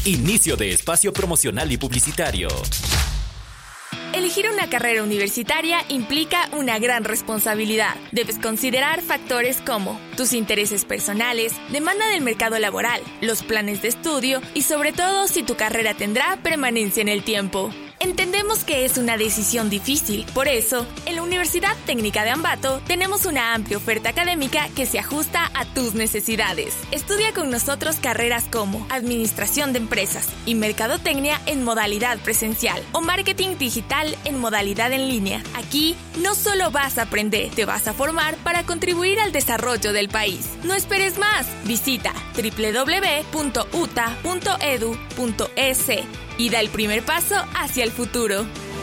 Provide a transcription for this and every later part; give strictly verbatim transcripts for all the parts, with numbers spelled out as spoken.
Inicio de espacio promocional y publicitario. Elegir una carrera universitaria implica una gran responsabilidad. Debes considerar factores como tus intereses personales, demanda del mercado laboral, los planes de estudio y sobre todo si tu carrera tendrá permanencia en el tiempo. Entendemos que es una decisión difícil, por eso, en la Universidad Técnica de Ambato tenemos una amplia oferta académica que se ajusta a tus necesidades. Estudia con nosotros carreras como Administración de Empresas y Mercadotecnia en modalidad presencial o Marketing Digital en modalidad en línea. Aquí no solo vas a aprender, te vas a formar para contribuir al desarrollo del país. No esperes más, visita doble u doble u doble u punto u t a punto e d u punto e s y da el primer paso hacia el futuro.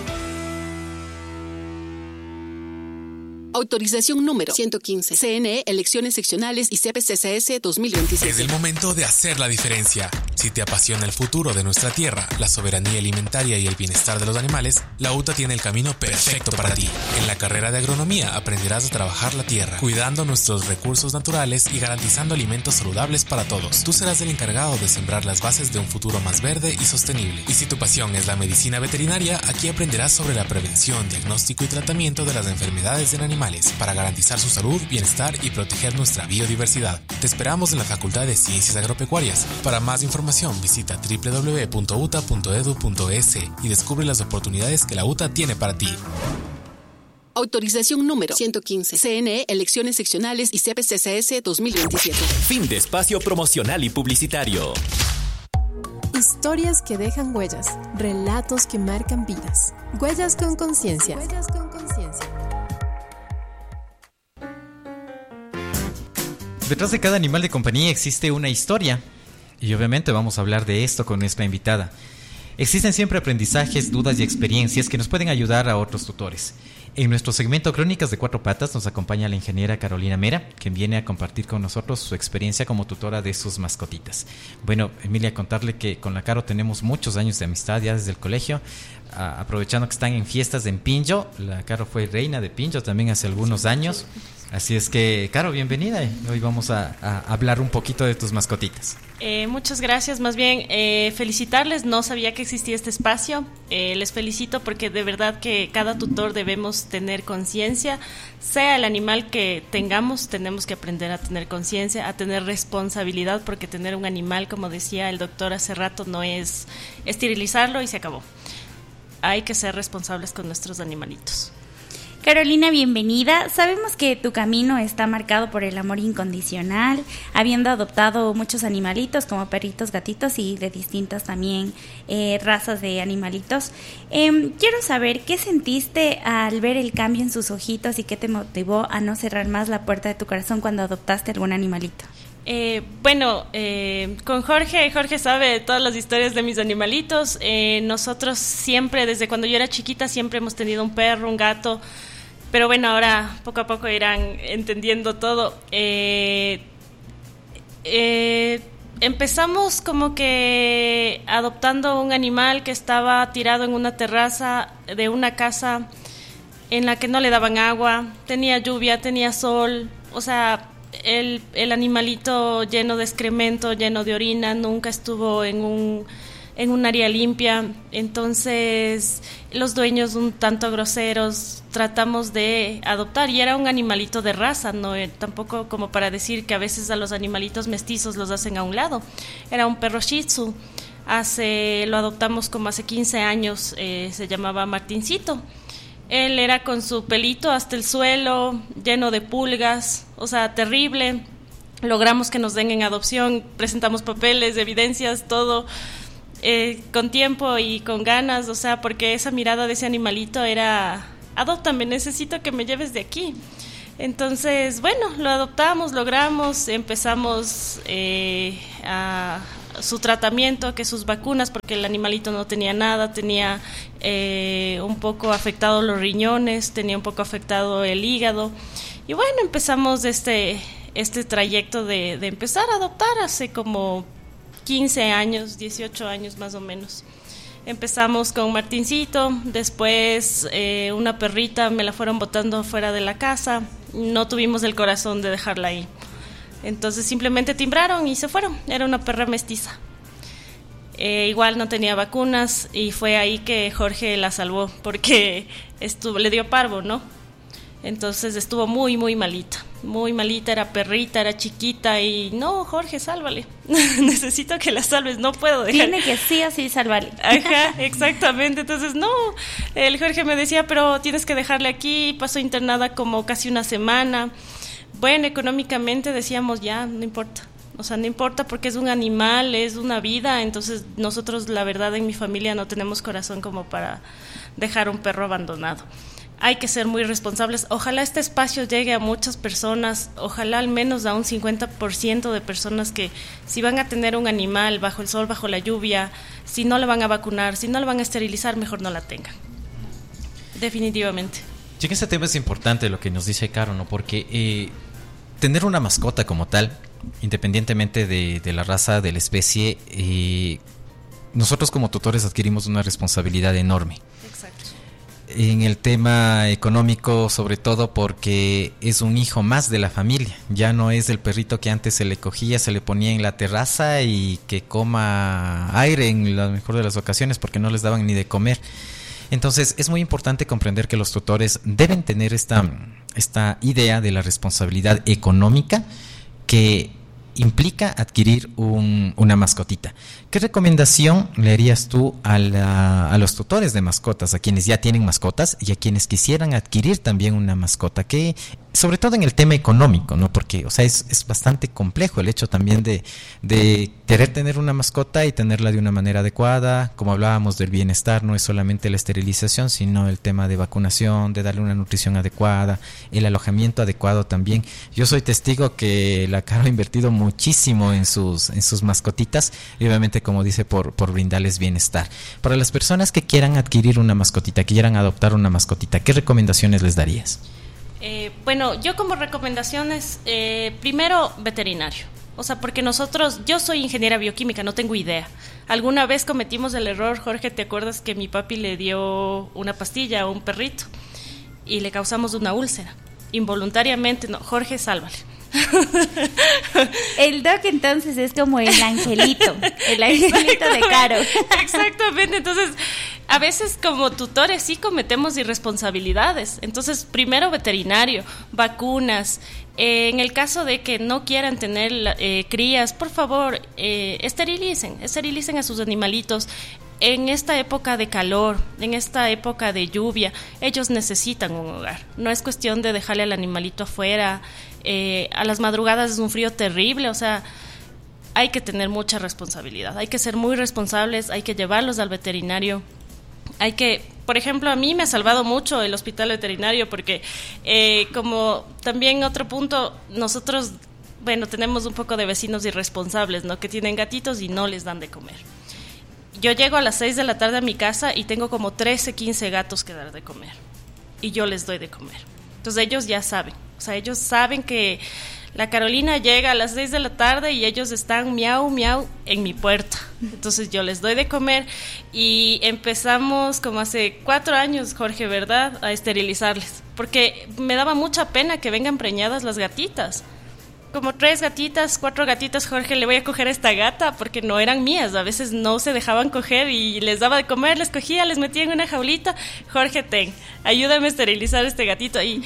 Autorización número ciento quince. C N E, Elecciones Seccionales y C P C C S dos mil veintisiete. Es el momento de hacer la diferencia. Si te apasiona el futuro de nuestra tierra, la soberanía alimentaria y el bienestar de los animales, la U T A tiene el camino perfecto para ti. En la carrera de agronomía aprenderás a trabajar la tierra, cuidando nuestros recursos naturales y garantizando alimentos saludables para todos. Tú serás el encargado de sembrar las bases de un futuro más verde y sostenible. Y si tu pasión es la medicina veterinaria, aquí aprenderás sobre la prevención, diagnóstico y tratamiento de las enfermedades en animales para garantizar su salud, bienestar y proteger nuestra biodiversidad. Te esperamos en la Facultad de Ciencias Agropecuarias. Para más información visita doble u doble u doble u punto u t a punto e d u punto e s y descubre las oportunidades que la U T A tiene para ti. Autorización número ciento quince. C N E, Elecciones Seccionales y C P C C S dos mil veintisiete. Fin de espacio promocional y publicitario. Historias que dejan huellas, relatos que marcan vidas. Huellas con conciencia. Huellas con conciencia. Detrás de cada animal de compañía existe una historia. Y obviamente vamos a hablar de esto con nuestra invitada. Existen siempre aprendizajes, dudas y experiencias que nos pueden ayudar a otros tutores. En nuestro segmento Crónicas de Cuatro Patas nos acompaña la ingeniera Carolina Mera, quien viene a compartir con nosotros su experiencia como tutora de sus mascotitas. Bueno, Emilia, contarle que con la Caro tenemos muchos años de amistad ya desde el colegio. A, aprovechando que están en fiestas en Pinjo, la Caro fue reina de Pinjo también hace algunos años. Así es que, Caro, bienvenida. Hoy vamos a, a hablar un poquito de tus mascotitas. Eh, muchas gracias. Más bien, eh, felicitarles. No sabía que existía este espacio. Eh, les felicito porque de verdad que cada tutor debemos tener conciencia. Sea el animal que tengamos, tenemos que aprender a tener conciencia, a tener responsabilidad, porque tener un animal, como decía el doctor hace rato, no es esterilizarlo y se acabó. Hay que ser responsables con nuestros animalitos. Carolina, bienvenida. Sabemos que tu camino está marcado por el amor incondicional, habiendo adoptado muchos animalitos como perritos, gatitos y de distintas también eh, razas de animalitos. Eh, quiero saber qué sentiste al ver el cambio en sus ojitos y qué te motivó a no cerrar más la puerta de tu corazón cuando adoptaste algún animalito. Eh, bueno, eh, con Jorge, Jorge sabe todas las historias de mis animalitos. Eh, nosotros siempre, desde cuando yo era chiquita, siempre hemos tenido un perro, un gato. Pero bueno, ahora poco a poco irán entendiendo todo. Eh, eh, empezamos como que adoptando un animal que estaba tirado en una terraza de una casa en la que no le daban agua, tenía lluvia, tenía sol, o sea, el, el animalito lleno de excremento, lleno de orina, nunca estuvo en un... en un área limpia. Entonces los dueños un tanto groseros, tratamos de adoptar, y era un animalito de raza, no eh, tampoco como para decir que a veces a los animalitos mestizos los hacen a un lado. Era un perro Shih Tzu, hace, lo adoptamos como hace quince años, eh, se llamaba Martincito. Él era con su pelito hasta el suelo, lleno de pulgas, o sea, terrible. Logramos que nos den en adopción, presentamos papeles, evidencias, todo. Eh, con tiempo y con ganas, o sea, porque esa mirada de ese animalito era, adóptame, necesito que me lleves de aquí. Entonces, bueno, lo adoptamos, logramos, empezamos eh, a su tratamiento, que sus vacunas, porque el animalito no tenía nada, tenía eh, un poco afectado los riñones, tenía un poco afectado el hígado, y bueno, empezamos este, este trayecto de, de empezar a adoptar hace como quince años, dieciocho años más o menos. Empezamos con Martincito, después eh, una perrita me la fueron botando fuera de la casa, no tuvimos el corazón de dejarla ahí. Entonces simplemente timbraron y se fueron, era una perra mestiza. Eh, igual no tenía vacunas y fue ahí que Jorge la salvó, porque estuvo, le dio parvo, ¿no? Entonces estuvo muy, muy malita, muy malita, era perrita, era chiquita y no, Jorge, sálvale, necesito que la salves, no puedo dejar. Tiene que sí o sí salvarle. Ajá, exactamente, entonces no, el Jorge me decía, pero tienes que dejarle aquí, pasó internada como casi una semana. Bueno, económicamente decíamos ya, no importa. O sea, no importa porque es un animal, es una vida, entonces nosotros la verdad en mi familia no tenemos corazón como para dejar un perro abandonado. Hay que ser muy responsables. Ojalá este espacio llegue a muchas personas, ojalá al menos a un cincuenta por ciento de personas que si van a tener un animal bajo el sol, bajo la lluvia, si no le van a vacunar, si no le van a esterilizar, mejor no la tengan. Definitivamente. Sí, que ese tema es importante lo que nos dice Caro, ¿no? Porque eh, tener una mascota como tal, independientemente de, de la raza, de la especie, eh, nosotros como tutores adquirimos una responsabilidad enorme. Exacto. En el tema económico, sobre todo porque es un hijo más de la familia. Ya no es el perrito que antes se le cogía, se le ponía en la terraza y que coma aire en la mejor de las ocasiones porque no les daban ni de comer. Entonces es muy importante comprender que los tutores deben tener esta, esta idea de la responsabilidad económica que implica adquirir un, una mascotita. ¿Qué recomendación le harías tú a, la, a los tutores de mascotas, a quienes ya tienen mascotas y a quienes quisieran adquirir también una mascota? Que, sobre todo en el tema económico, ¿no? Porque, o sea, es, es bastante complejo el hecho también de, de querer tener una mascota y tenerla de una manera adecuada. Como hablábamos del bienestar, no es solamente la esterilización, sino el tema de vacunación, de darle una nutrición adecuada, el alojamiento adecuado también. Yo soy testigo que la Caro ha invertido muchísimo en sus, en sus mascotitas y obviamente, como dice, por, por brindarles bienestar. Para las personas que quieran adquirir una mascotita, que quieran adoptar una mascotita, ¿qué recomendaciones les darías? Eh, bueno, yo como recomendaciones, eh, primero veterinario, o sea, porque nosotros, yo soy ingeniera bioquímica, no tengo idea. Alguna vez cometimos el error, Jorge, ¿te acuerdas que mi papi le dio una pastilla a un perrito y le causamos una úlcera? Involuntariamente, no, Jorge, sálvale. El doc entonces es como el angelito, el angelito de Caro. Exactamente, entonces a veces como tutores sí cometemos irresponsabilidades. Entonces primero veterinario, vacunas. Eh, en el caso de que no quieran tener eh, crías, por favor, eh, esterilicen, esterilicen a sus animalitos. En esta época de calor, en esta época de lluvia, ellos necesitan un hogar. No es cuestión de dejarle al animalito afuera. Eh, a las madrugadas es un frío terrible, o sea, hay que tener mucha responsabilidad. Hay que ser muy responsables, hay que llevarlos al veterinario. Hay que, por ejemplo, a mí me ha salvado mucho el hospital veterinario porque, eh, como también otro punto, nosotros, bueno, tenemos un poco de vecinos irresponsables, ¿no? Que tienen gatitos y no les dan de comer. Yo llego a las seis de la tarde a mi casa y tengo como trece, quince gatos que dar de comer. Y yo les doy de comer. Entonces ellos ya saben. O sea, ellos saben que la Carolina llega a las seis de la tarde y ellos están miau, miau en mi puerta. Entonces yo les doy de comer y empezamos como hace cuatro años, Jorge, ¿verdad?, a esterilizarles. Porque me daba mucha pena que vengan preñadas las gatitas. Como tres gatitas, cuatro gatitas, Jorge, le voy a coger a esta gata porque no eran mías, a veces no se dejaban coger y les daba de comer, les cogía, les metía en una jaulita. Jorge, ten, ayúdame a esterilizar a este gatito. Y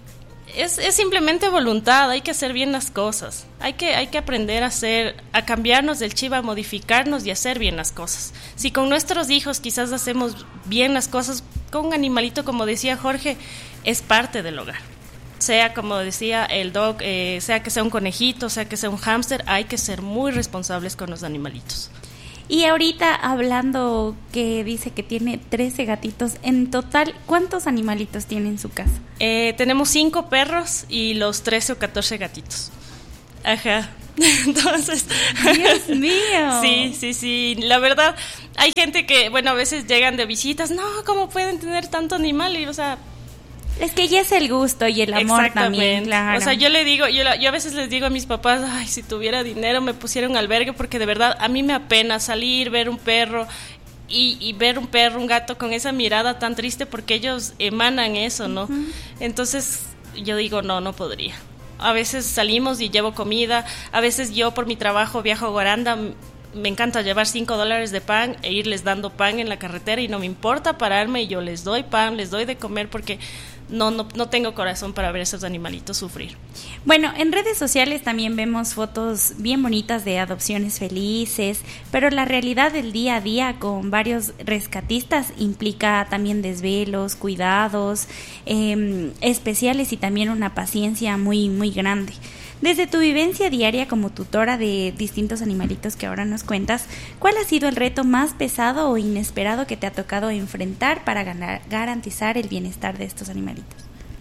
es, es simplemente voluntad, hay que hacer bien las cosas, hay que, hay que aprender a hacer, a cambiarnos del chip, a modificarnos y hacer bien las cosas. Si con nuestros hijos quizás hacemos bien las cosas, con un animalito, como decía Jorge, es parte del hogar. Sea como decía el doc, eh, sea que sea un conejito, sea que sea un hámster, hay que ser muy responsables con los animalitos. Y ahorita hablando que dice que tiene trece gatitos, en total, ¿cuántos animalitos tiene en su casa? Eh, tenemos cinco perros y los trece o catorce gatitos. Ajá. Entonces, Dios mío. Sí, sí, sí. La verdad, hay gente que, bueno, a veces llegan de visitas, no, ¿cómo pueden tener tanto animal? Y, o sea, es que ya es el gusto y el amor también, claro. O sea, yo le digo, yo, yo a veces les digo a mis papás, ay, si tuviera dinero me pusiera un albergue, porque de verdad a mí me apena salir, ver un perro y, y ver un perro, un gato con esa mirada tan triste, porque ellos emanan eso, ¿no? Uh-huh. Entonces yo digo, no, no podría. A veces salimos y llevo comida, a veces yo por mi trabajo viajo a Guaranda, me encanta llevar cinco dólares de pan e irles dando pan en la carretera y no me importa pararme y yo les doy pan, les doy de comer porque no, no, no tengo corazón para ver a esos animalitos sufrir. Bueno, en redes sociales también vemos fotos bien bonitas de adopciones felices, pero la realidad del día a día con varios rescatistas implica también desvelos, cuidados eh, especiales y también una paciencia muy, muy grande. Desde tu vivencia diaria como tutora de distintos animalitos que ahora nos cuentas, ¿cuál ha sido el reto más pesado o inesperado que te ha tocado enfrentar para ganar, garantizar el bienestar de estos animalitos?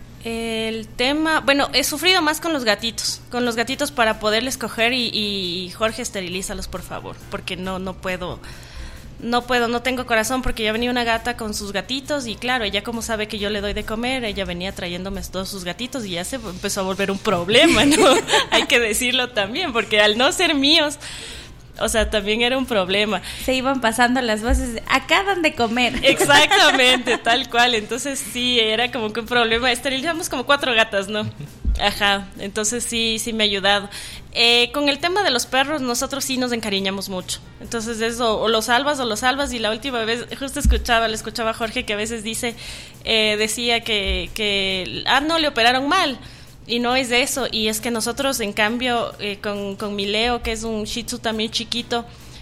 El tema, bueno, he sufrido más con los gatitos, con los gatitos para poderles coger y, y Jorge, esterilízalos por favor, porque no, no puedo... No puedo, no tengo corazón porque ya venía una gata con sus gatitos y claro, ella como sabe que yo le doy de comer, ella venía trayéndome todos sus gatitos y ya se empezó a volver un problema, ¿no? Hay que decirlo también, porque al no ser míos, o sea, también era un problema. Se iban pasando las voces, acá dan de comer. Exactamente, tal cual, entonces sí, era como que un problema, esterilizamos como cuatro gatas, ¿no? Ajá, entonces sí, sí me ha ayudado. Eh, con el tema de los perros, nosotros sí nos encariñamos mucho. Entonces eso, o los salvas o los salvas. Y la última vez, justo escuchaba, le escuchaba a Jorge que a veces dice, eh, decía que, que, ah, no, le operaron mal. Y no es de eso. Y es que nosotros, en cambio, eh, con, con mi Leo, que es un Shih Tzu también chiquito,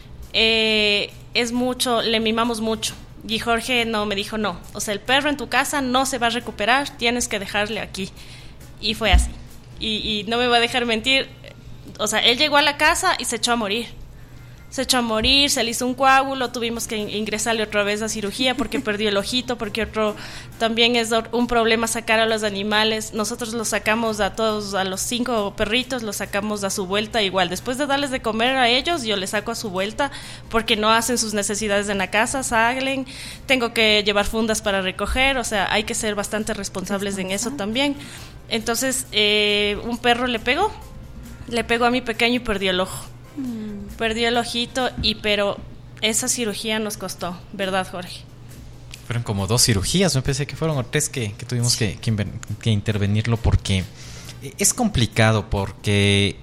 eh, es mucho, le mimamos mucho. Y Jorge no me dijo, no, o sea, el perro en tu casa no se va a recuperar, tienes que dejarle aquí. Y fue así. Y, y no me va a dejar mentir. O sea, él llegó a la casa y se echó a morir. Se echó a morir, se le hizo un coágulo, tuvimos que ingresarle otra vez a cirugía porque perdió el ojito, porque otro también es un problema sacar a los animales. Nosotros los sacamos a todos, a los cinco perritos, los sacamos a su vuelta igual. Después de darles de comer a ellos, yo les saco a su vuelta porque no hacen sus necesidades en la casa, salen, tengo que llevar fundas para recoger, o sea, hay que ser bastante responsables en eso también. Entonces, eh, un perro le pegó, le pegó a mi pequeño y perdió el ojo. Mm. Perdió el ojito, y pero esa cirugía nos costó, ¿verdad, Jorge? Fueron como dos cirugías, me parece que fueron o tres que, que tuvimos sí. que, que, que intervenirlo porque es complicado, porque,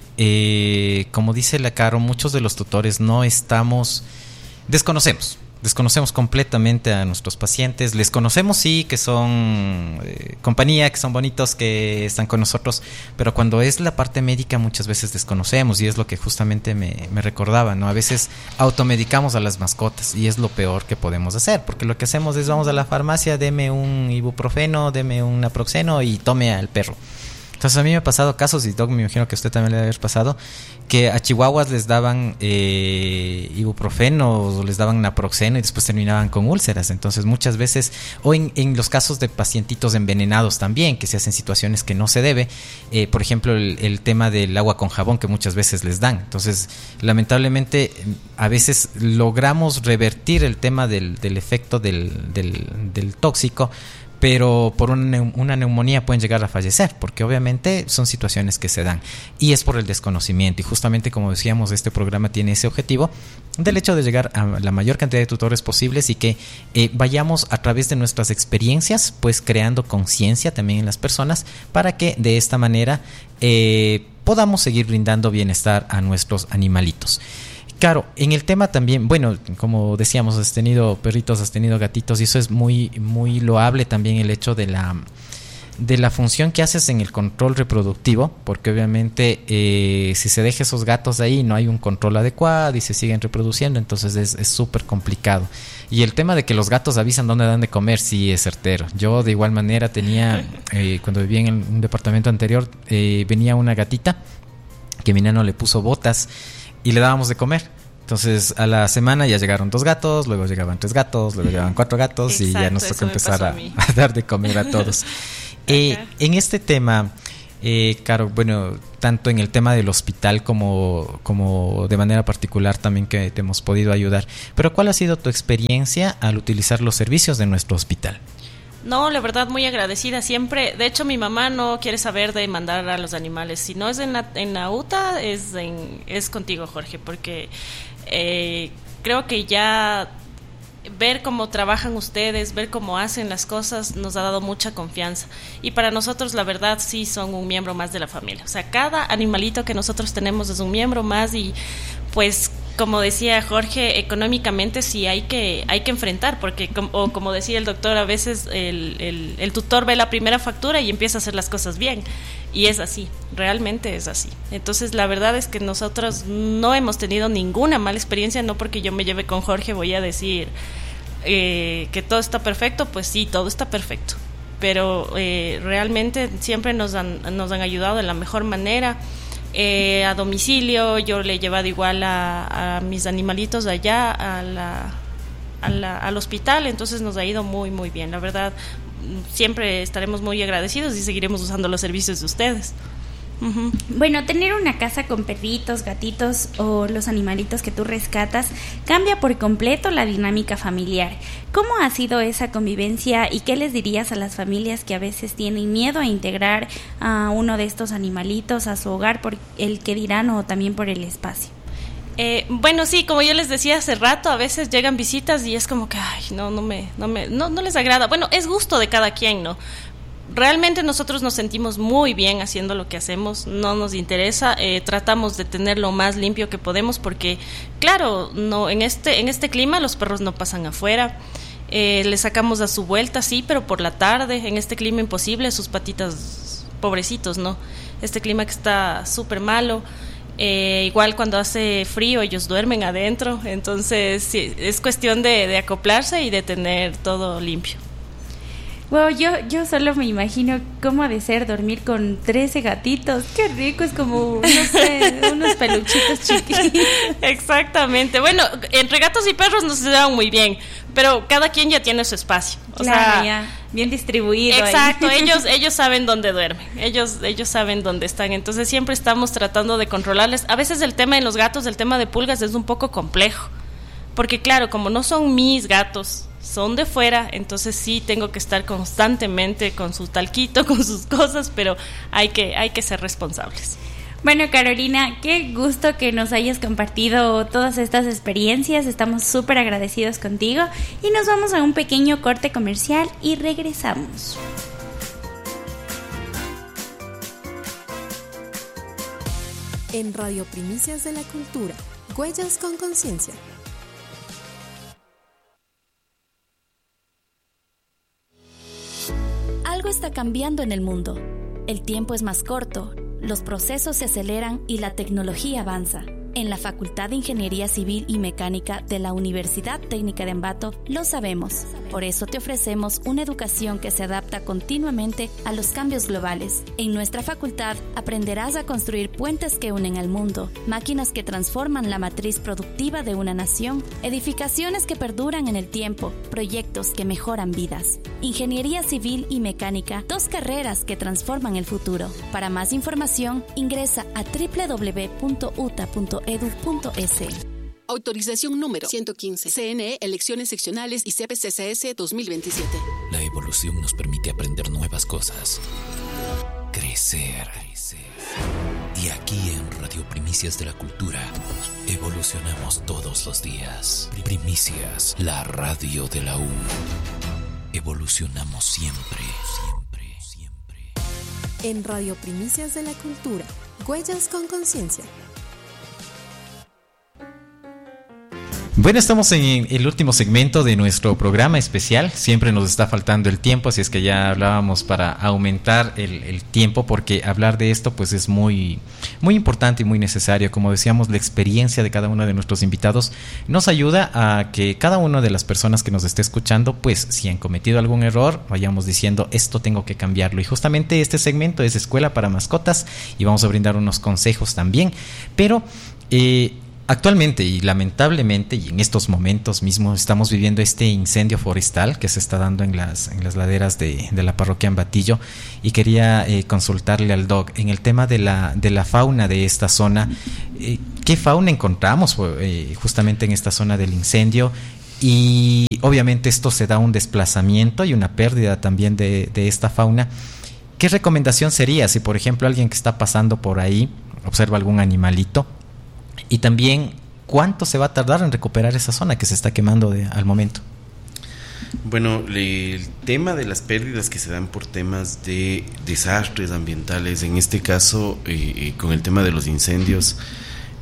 eh, como dice la Caro, muchos de los tutores no estamos, desconocemos. Desconocemos completamente a nuestros pacientes. Les conocemos, sí, que son eh, compañía, que son bonitos, que están con nosotros, pero cuando es la parte médica muchas veces desconocemos, y es lo que justamente me, me recordaba, ¿no? A veces automedicamos a las mascotas y es lo peor que podemos hacer, porque lo que hacemos es vamos a la farmacia, deme un ibuprofeno, deme un naproxeno y tome al perro. Entonces a mí me ha pasado casos, y Doc, me imagino que a usted también le debe haber pasado, que a chihuahuas les daban eh, ibuprofeno o les daban naproxeno y después terminaban con úlceras. Entonces muchas veces, o en, en los casos de pacientitos envenenados también, que se hacen situaciones que no se debe, eh, por ejemplo el, el tema del agua con jabón que muchas veces les dan. Entonces lamentablemente a veces logramos revertir el tema del, del efecto del, del, del tóxico, pero por una, una neumonía pueden llegar a fallecer, porque obviamente son situaciones que se dan, y es por el desconocimiento. Y justamente, como decíamos, este programa tiene ese objetivo del hecho de llegar a la mayor cantidad de tutores posibles, y que eh, vayamos a través de nuestras experiencias pues creando conciencia también en las personas, para que de esta manera eh, podamos seguir brindando bienestar a nuestros animalitos. Claro, en el tema también, bueno, como decíamos, has tenido perritos, has tenido gatitos, y eso es muy, muy loable también, el hecho de la, de la función que haces en el control reproductivo, porque obviamente eh, si se deja esos gatos ahí no hay un control adecuado y se siguen reproduciendo, entonces es súper complicado. Y el tema de que los gatos avisan dónde dan de comer, sí es certero. Yo de igual manera tenía, eh, cuando vivía en un departamento anterior, eh, venía una gatita que mi nano le puso botas y le dábamos de comer. Entonces a la semana ya llegaron dos gatos, luego llegaban tres gatos, luego llegaban cuatro gatos. Exacto, y ya nos tocó empezar a, a, a dar de comer a todos. eh, en este tema, eh, claro, bueno, tanto en el tema del hospital como, como de manera particular también que te hemos podido ayudar, pero ¿cuál ha sido tu experiencia al utilizar los servicios de nuestro hospital? No, la verdad, muy agradecida siempre. De hecho, mi mamá no quiere saber de mandar a los animales. Si no es en la, en la U T A, es, en, es contigo, Jorge, porque eh, creo que ya ver cómo trabajan ustedes, ver cómo hacen las cosas, nos ha dado mucha confianza. Y para nosotros, la verdad, sí son un miembro más de la familia. O sea, cada animalito que nosotros tenemos es un miembro más, y pues como decía Jorge, económicamente sí hay que hay que enfrentar, porque com, o como decía el doctor, a veces el, el, el tutor ve la primera factura y empieza a hacer las cosas bien, y es así, realmente es así. Entonces la verdad es que nosotros no hemos tenido ninguna mala experiencia, no porque yo me lleve con Jorge voy a decir eh, que todo está perfecto, pues sí, todo está perfecto, pero eh, realmente siempre nos han, nos han ayudado de la mejor manera. Eh, a domicilio, yo le he llevado igual a, a mis animalitos allá a la, a la, al hospital, entonces nos ha ido muy muy bien, la verdad. Siempre estaremos muy agradecidos y seguiremos usando los servicios de ustedes. Uh-huh. Bueno, tener una casa con perritos, gatitos o los animalitos que tú rescatas cambia por completo la dinámica familiar. ¿Cómo ha sido esa convivencia y qué les dirías a las familias que a veces tienen miedo a integrar a uno de estos animalitos a su hogar por el que dirán o también por el espacio? Eh, bueno, sí, como yo les decía hace rato, a veces llegan visitas y es como que, ay, no, no me, no me, no, no les agrada. Bueno, es gusto de cada quien, ¿no? Realmente nosotros nos sentimos muy bien haciendo lo que hacemos, no nos interesa, eh, tratamos de tener lo más limpio que podemos porque, claro, no en este en este clima los perros no pasan afuera, eh, les sacamos a su vuelta, sí, pero por la tarde, en este clima imposible, sus patitas, pobrecitos, ¿no? Este clima que está súper malo, eh, igual cuando hace frío ellos duermen adentro, entonces sí, es cuestión de, de acoplarse y de tener todo limpio. Bueno, yo, yo solo me imagino cómo ha de ser dormir con trece gatitos. Qué rico, es como, no sé, unos peluchitos chiquitos. Exactamente. Bueno, entre gatos y perros no se llevan muy bien, pero cada quien ya tiene su espacio. O claro, sea, ya, bien distribuido. Exacto, ahí. ellos ellos saben dónde duermen, ellos ellos saben dónde están, entonces siempre estamos tratando de controlarles. A veces el tema de los gatos, el tema de pulgas es un poco complejo, porque claro, como no son mis gatos, son de fuera, entonces sí tengo que estar constantemente con su talquito, con sus cosas, pero hay que, hay que ser responsables. Bueno, Carolina, qué gusto que nos hayas compartido todas estas experiencias, estamos súper agradecidos contigo y nos vamos a un pequeño corte comercial y regresamos. En Radio Primicias de la Cultura, Huellas con Conciencia. Algo está cambiando en el mundo. El tiempo es más corto, los procesos se aceleran y la tecnología avanza. En la Facultad de Ingeniería Civil y Mecánica de la Universidad Técnica de Ambato lo sabemos. Por eso te ofrecemos una educación que se adapta continuamente a los cambios globales. En nuestra facultad aprenderás a construir puentes que unen al mundo, máquinas que transforman la matriz productiva de una nación, edificaciones que perduran en el tiempo, proyectos que mejoran vidas. Ingeniería Civil y Mecánica, dos carreras que transforman el futuro. Para más información, ingresa a doble u doble u doble u punto u t a punto edu punto es. Autorización número ciento quince. C N E, Elecciones Seccionales y C P C C S dos mil veintisiete. La evolución nos permite aprender nuevas cosas. Crecer. Y aquí en Radio Primicias de la Cultura, evolucionamos todos los días. Primicias, la radio de la U. Evolucionamos siempre, siempre, siempre. En Radio Primicias de la Cultura, Huellas con Conciencia. Bueno, estamos en el último segmento de nuestro programa especial. Siempre nos está faltando el tiempo, así es que ya hablábamos para aumentar el, el tiempo, porque hablar de esto pues es muy, muy importante y muy necesario. Como decíamos, la experiencia de cada uno de nuestros invitados nos ayuda a que cada una de las personas que nos esté escuchando, pues si han cometido algún error, vayamos diciendo esto tengo que cambiarlo. Y justamente este segmento es Escuela para Mascotas y vamos a brindar unos consejos también. Pero eh, actualmente y lamentablemente y en estos momentos mismos estamos viviendo este incendio forestal que se está dando en las, en las laderas de, de la parroquia Ambatillo, y quería eh, consultarle al doc en el tema de la, de la fauna de esta zona. Eh, ¿Qué fauna encontramos eh, justamente en esta zona del incendio? Y obviamente esto se da un desplazamiento y una pérdida también de, de esta fauna. ¿Qué recomendación sería si, por ejemplo, alguien que está pasando por ahí observa algún animalito? Y también, ¿cuánto se va a tardar en recuperar esa zona que se está quemando de, al momento? Bueno, el tema de las pérdidas que se dan por temas de desastres ambientales, en este caso, eh, eh, con el tema de los incendios,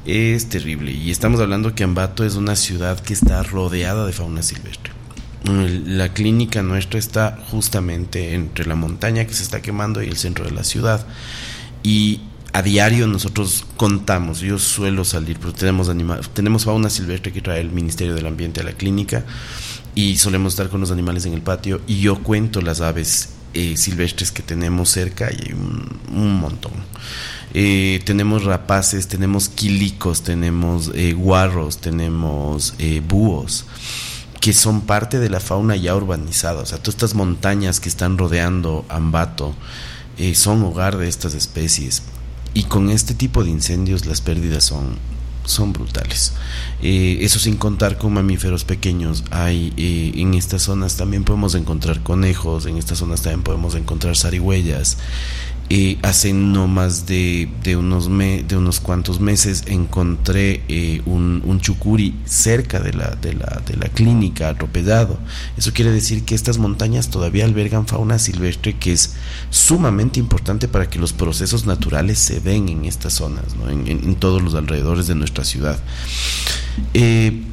es terrible. Y estamos hablando que Ambato es una ciudad que está rodeada de fauna silvestre. La clínica nuestra está justamente entre la montaña que se está quemando y el centro de la ciudad. Y a diario nosotros contamos, yo suelo salir, pero tenemos anima- tenemos fauna silvestre que trae el Ministerio del Ambiente a la clínica y solemos estar con los animales en el patio y yo cuento las aves eh, silvestres que tenemos cerca y hay un, un montón. Eh, tenemos rapaces, tenemos quilicos, tenemos eh, guarros, tenemos eh, búhos, que son parte de la fauna ya urbanizada. O sea, todas estas montañas que están rodeando Ambato eh, son hogar de estas especies. Y con este tipo de incendios las pérdidas son, son brutales. Eh, eso sin contar con mamíferos pequeños. Hay eh, en estas zonas también podemos encontrar conejos, en estas zonas también podemos encontrar zarigüeyas. Eh, hace no más de, de, unos me, de unos cuantos meses encontré eh, un, un chucuri cerca de la, de, la, de la clínica atropellado. Eso quiere decir que estas montañas todavía albergan fauna silvestre que es sumamente importante para que los procesos naturales se den en estas zonas, ¿no? en, en, en todos los alrededores de nuestra ciudad. Eh,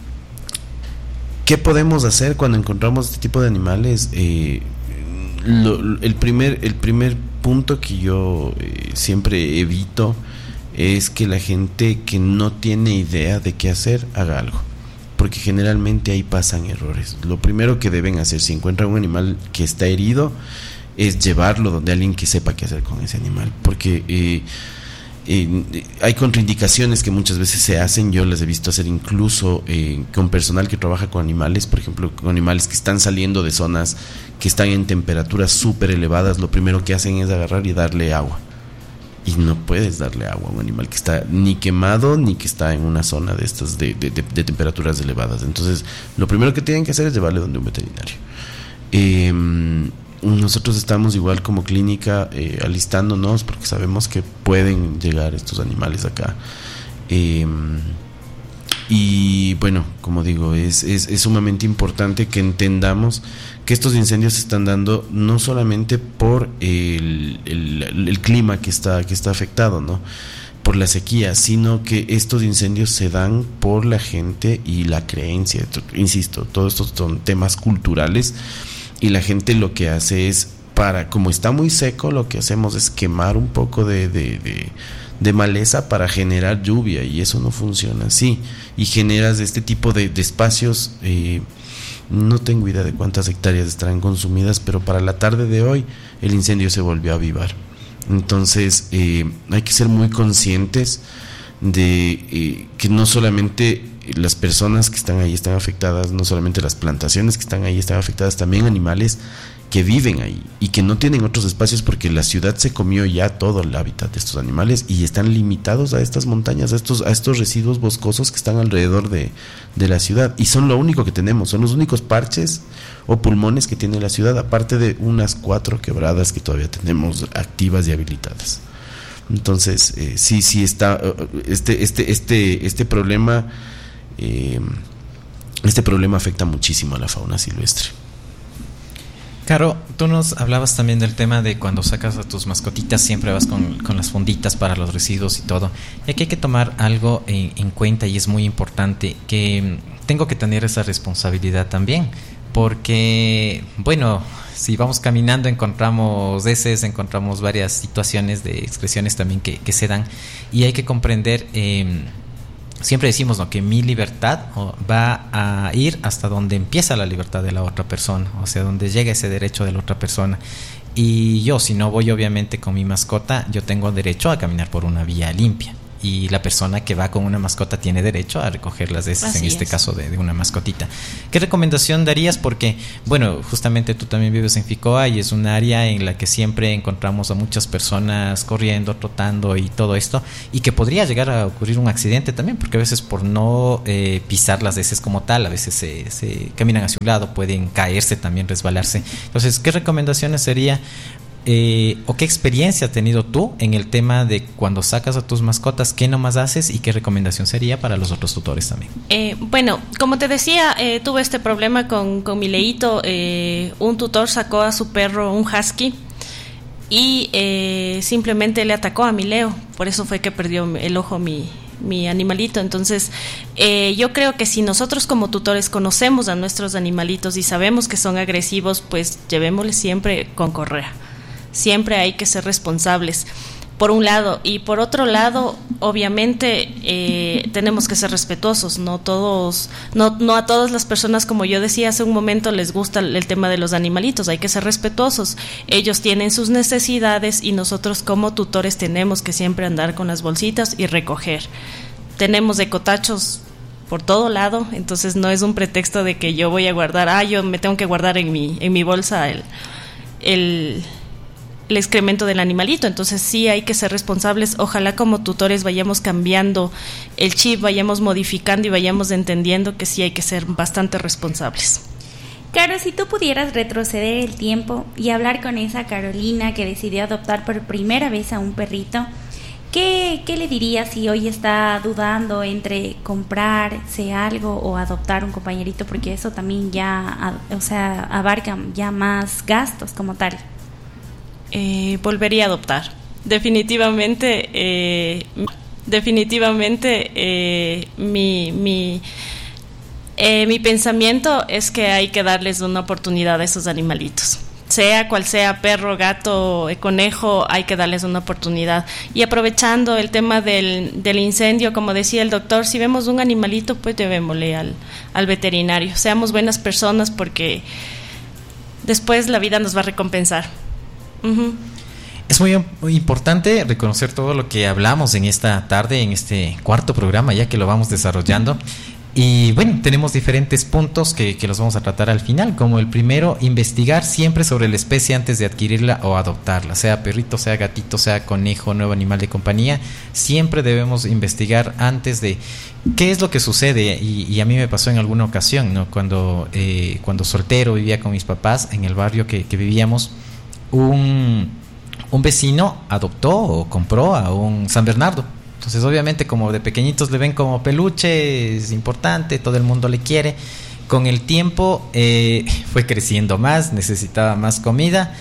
¿Qué podemos hacer cuando encontramos este tipo de animales? Eh, lo, el primer, el primer punto que yo eh, siempre evito es que la gente que no tiene idea de qué hacer haga algo, porque generalmente ahí pasan errores. Lo primero que deben hacer si encuentran un animal que está herido es llevarlo donde alguien que sepa qué hacer con ese animal, porque eh, eh, hay contraindicaciones que muchas veces se hacen. Yo las he visto hacer incluso eh, con personal que trabaja con animales, por ejemplo con animales que están saliendo de zonas que están en temperaturas súper elevadas. Lo primero que hacen es agarrar y darle agua, y no puedes darle agua a un animal que está ni quemado ni que está en una zona de estas de, de, de, de temperaturas elevadas. Entonces lo primero que tienen que hacer es llevarle donde un veterinario. eh, Nosotros estamos igual como clínica eh, alistándonos porque sabemos que pueden llegar estos animales acá. Eh, y bueno, como digo, es, es, es sumamente importante que entendamos que estos incendios se están dando no solamente por el, el, el clima que está, que está afectado, ¿no? por la sequía, sino que estos incendios se dan por la gente y la creencia. Insisto, todos estos son temas culturales. Y la gente lo que hace es, para como está muy seco, lo que hacemos es quemar un poco de, de, de, de maleza para generar lluvia, y eso no funciona así. Y generas este tipo de, de espacios, eh, no tengo idea de cuántas hectáreas estarán consumidas, pero para la tarde de hoy el incendio se volvió a avivar. Entonces eh, hay que ser muy conscientes de eh, que no solamente las personas que están ahí están afectadas, no solamente las plantaciones que están ahí están afectadas, también animales que viven ahí y que no tienen otros espacios, porque la ciudad se comió ya todo el hábitat de estos animales y están limitados a estas montañas, a estos, a estos residuos boscosos que están alrededor de, de la ciudad, y son lo único que tenemos, son los únicos parches o pulmones que tiene la ciudad, aparte de unas cuatro quebradas que todavía tenemos activas y habilitadas. Entonces eh, sí, sí está este, este, este, este problema Eh, este problema afecta muchísimo a la fauna silvestre. Caro, tú nos hablabas también del tema de cuando sacas a tus mascotitas siempre vas con, con las funditas para los residuos y todo. Y aquí hay que tomar algo en, en cuenta, y es muy importante, que tengo que tener esa responsabilidad también, porque bueno, si vamos caminando encontramos heces, encontramos varias situaciones de expresiones también que, que se dan, y hay que comprender, eh, siempre decimos, ¿no?, que mi libertad va a ir hasta donde empieza la libertad de la otra persona, o sea, donde llega ese derecho de la otra persona. Y yo, si no voy obviamente con mi mascota, yo tengo derecho a caminar por una vía limpia, y la persona que va con una mascota tiene derecho a recoger las heces, Así en este es. caso de, de una mascotita. ¿Qué recomendación darías? Porque, bueno, justamente tú también vives en Ficoa y es un área en la que siempre encontramos a muchas personas corriendo, trotando y todo esto, y que podría llegar a ocurrir un accidente también, porque a veces por no eh, pisar las heces como tal, a veces se, se caminan hacia un lado, pueden caerse también, resbalarse. Entonces, ¿qué recomendaciones sería? Eh, ¿O qué experiencia has tenido tú en el tema de cuando sacas a tus mascotas? ¿Qué nomás haces y qué recomendación sería para los otros tutores también? Eh, bueno, como te decía, eh, tuve este problema con, con mi Leito. Eh, un tutor sacó a su perro, un husky, y eh, simplemente le atacó a mi Leo. Por eso fue que perdió el ojo mi, mi animalito. Entonces, eh, yo creo que si nosotros como tutores conocemos a nuestros animalitos y sabemos que son agresivos, pues llevémosles siempre con correa. Siempre hay que ser responsables, por un lado. Y por otro lado, obviamente, eh, tenemos que ser respetuosos. No todos, no, no a todas las personas, como yo decía hace un momento, les gusta el, el tema de los animalitos. Hay que ser respetuosos. Ellos tienen sus necesidades y nosotros como tutores tenemos que siempre andar con las bolsitas y recoger. Tenemos ecotachos por todo lado, entonces no es un pretexto de que yo voy a guardar, ah, yo me tengo que guardar en mi, en mi bolsa el... el el excremento del animalito. Entonces sí hay que ser responsables. Ojalá como tutores vayamos cambiando el chip, vayamos modificando y vayamos entendiendo que sí hay que ser bastante responsables. Caro, si tú pudieras retroceder el tiempo y hablar con esa Carolina que decidió adoptar por primera vez a un perrito, ¿qué, qué le dirías si hoy está dudando entre comprarse algo o adoptar un compañerito? Porque eso también ya, o sea, abarca ya más gastos como tal. Eh, volvería a adoptar. Definitivamente, eh, definitivamente eh, mi, mi, eh, mi pensamiento es que hay que darles una oportunidad a esos animalitos. Sea cual sea, perro, gato, conejo, hay que darles una oportunidad. Y aprovechando el tema del, del incendio, como decía el doctor, si vemos un animalito, pues llevémosle al, al veterinario. Seamos buenas personas porque después la vida nos va a recompensar. Uh-huh. Es muy, muy importante reconocer todo lo que hablamos en esta tarde, en este cuarto programa, ya que lo vamos desarrollando. Y bueno, tenemos diferentes puntos que, que los vamos a tratar al final, como el primero, investigar siempre sobre la especie antes de adquirirla o adoptarla, sea perrito, sea gatito, sea conejo, nuevo animal de compañía. Siempre debemos investigar antes de qué es lo que sucede. Y, y a mí me pasó en alguna ocasión, ¿no? Cuando, eh, cuando soltero vivía con mis papás en el barrio que, que vivíamos. Un, un vecino adoptó o compró a un San Bernardo. Entonces obviamente como de pequeñitos le ven como peluche, es importante, todo el mundo le quiere. Con el tiempo eh, fue creciendo más, necesitaba más comida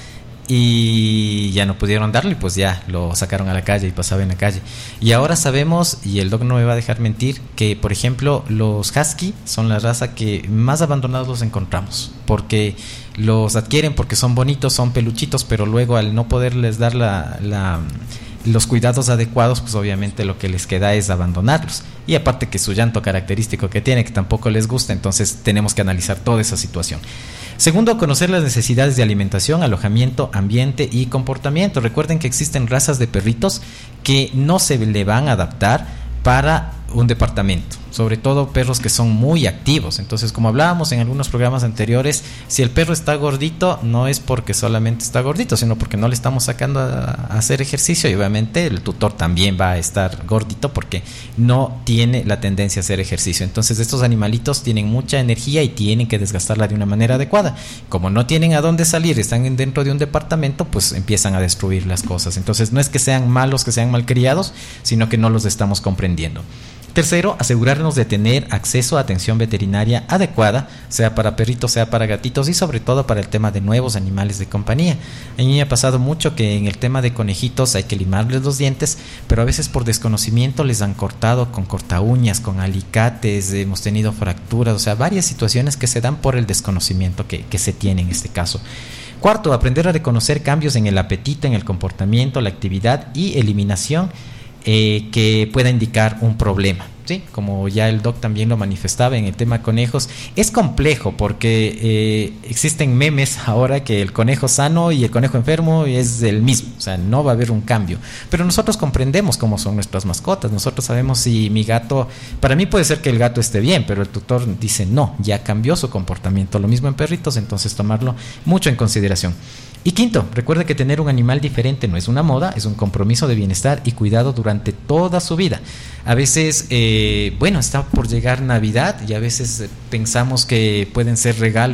y ya no pudieron darle, pues ya lo sacaron a la calle y pasaba en la calle. Y ahora sabemos, y el doc no me va a dejar mentir, que por ejemplo los husky son la raza que más abandonados los encontramos, porque los adquieren porque son bonitos, son peluchitos, pero luego al no poderles dar la, la, los cuidados adecuados, pues obviamente lo que les queda es abandonarlos. Y aparte que su llanto característico que tiene, que tampoco les gusta, entonces tenemos que analizar toda esa situación. Segundo, conocer las necesidades de alimentación, alojamiento, ambiente y comportamiento. Recuerden que existen razas de perritos que no se le van a adaptar para un departamento, sobre todo perros que son muy activos. Entonces, como hablábamos en algunos programas anteriores, si el perro está gordito, no es porque solamente está gordito, sino porque no le estamos sacando a, a hacer ejercicio, y obviamente el tutor también va a estar gordito porque no tiene la tendencia a hacer ejercicio. Entonces, estos animalitos tienen mucha energía y tienen que desgastarla de una manera adecuada. Como no tienen a dónde salir, están dentro de un departamento, pues empiezan a destruir las cosas. Entonces, no es que sean malos, que sean malcriados, sino que no los estamos comprendiendo. Tercero, asegurarnos de tener acceso a atención veterinaria adecuada, sea para perritos, sea para gatitos, y sobre todo para el tema de nuevos animales de compañía. A mí me ha pasado mucho que en el tema de conejitos hay que limarles los dientes, pero a veces por desconocimiento les han cortado con corta uñas, con alicates, hemos tenido fracturas, o sea, varias situaciones que se dan por el desconocimiento que, que se tiene en este caso. Cuarto, aprender a reconocer cambios en el apetito, en el comportamiento, la actividad y eliminación Eh, que pueda indicar un problema, ¿sí? Como ya el doc también lo manifestaba en el tema conejos, es complejo porque eh, existen memes ahora que el conejo sano y el conejo enfermo es el mismo, o sea, no va a haber un cambio, pero nosotros comprendemos cómo son nuestras mascotas, nosotros sabemos si mi gato, para mí puede ser que el gato esté bien, pero el tutor dice no, ya cambió su comportamiento, lo mismo en perritos, entonces tomarlo mucho en consideración. Y quinto, recuerde que tener un animal diferente no es una moda, es un compromiso de bienestar y cuidado durante toda su vida. A veces, eh, bueno, está por llegar Navidad y a veces pensamos que pueden ser regalos